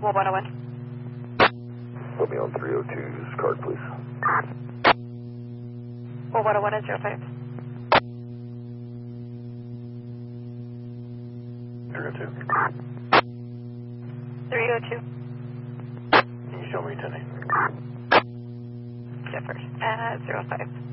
Well, 101. Put me on 302's card, please. Well, 101 is 05. 302. 302. Can you show me 10-8? Jeffers at 05.